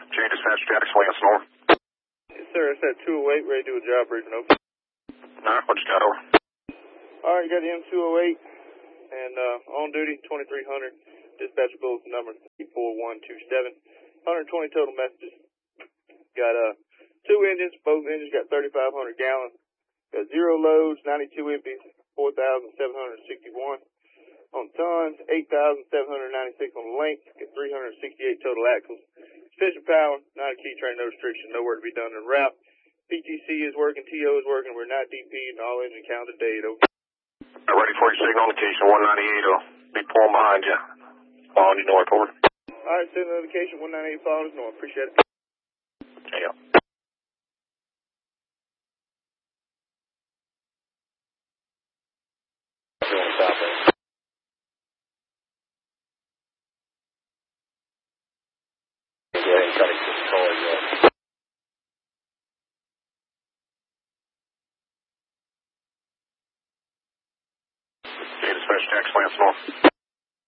J Dispatch, Jackson, Lance North. Yes, sir. It's at 208, ready to do a job briefing, over. Alright, what you got, over? Alright, you got the M208, and on duty, 2300. Dispatcher bulletin number 34127. 120 total messages. Got two engines, both engines got 3,500 gallons. Got 0 loads, 92 empties, 4,761. On tons, 8,796 on the length, got 368 total axles. Sufficient power, not a key train, no restriction, no work to be done en route. PTC is working, TO is working, we're not DP, and all engine count to date, over. Ready for your signal indication, 198, will be pulling behind you. Following you north, over. Alright, send notification, 198 following us north, appreciate it. Yeah. Go ahead and try to control it. J Dispatch, Jackson, Lance North.